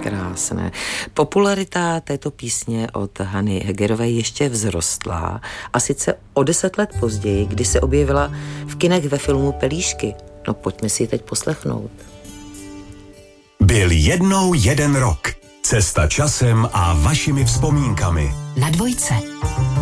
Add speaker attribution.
Speaker 1: Krásné. Popularita této písně od Hany Hegerové ještě vzrostla, a sice o 10 let později, kdy se objevila v kinech ve filmu Pelíšky. No pojďme si ji teď poslechnout.
Speaker 2: Byl jednou jeden rok. Cesta časem a vašimi vzpomínkami.
Speaker 3: Na Dvojce.